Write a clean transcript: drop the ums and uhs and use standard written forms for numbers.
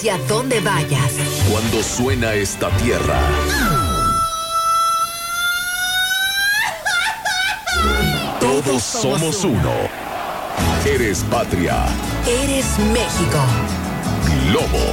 hacia donde vayas. Cuando suena esta tierra, todos somos uno. Eres patria. Eres México. Lobo.